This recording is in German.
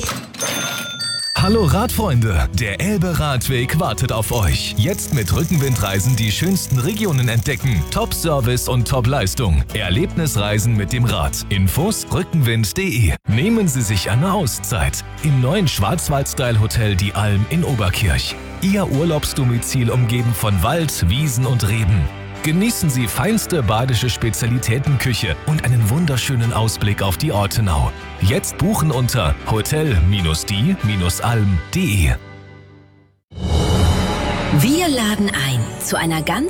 Hallo Radfreunde, der Elbe-Radweg wartet auf euch. Jetzt mit Rückenwindreisen die schönsten Regionen entdecken. Top-Service und Top-Leistung. Erlebnisreisen mit dem Rad. Infos rückenwind.de. Nehmen Sie sich eine Auszeit. Im neuen Schwarzwald-Style-Hotel Die Alm in Oberkirch. Ihr Urlaubsdomizil umgeben von Wald, Wiesen und Reben. Genießen Sie feinste badische Spezialitätenküche und einen wunderschönen Ausblick auf die Ortenau. Jetzt buchen unter hotel-die-alm.de. Wir laden ein zu einer ganz